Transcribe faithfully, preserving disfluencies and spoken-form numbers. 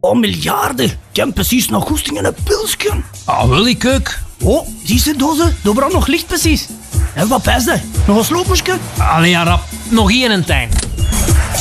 Oh, miljarden. Ik heb precies nog goesting in een pilsje. Ah, wil ik ook. Oh, zie je dozen? Er brandt nog licht precies. En wat pijs je? Nog een sloopmoesje? Allee, ja, rap. Nog één en tijn.